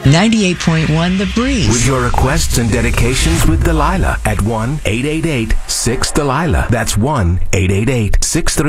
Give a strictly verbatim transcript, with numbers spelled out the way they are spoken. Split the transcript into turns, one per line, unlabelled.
ninety-eight point one The Breeze.
With your requests and dedications with Delilah at one eight eight eight six Delilah. That's one eight eight eight six three.